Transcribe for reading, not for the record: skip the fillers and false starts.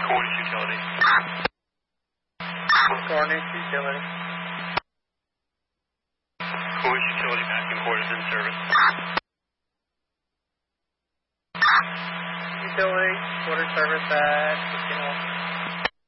Cornish Utility. Cornish Utility. Cornish Utility vacuum port is in service. Utility, quarter service at 15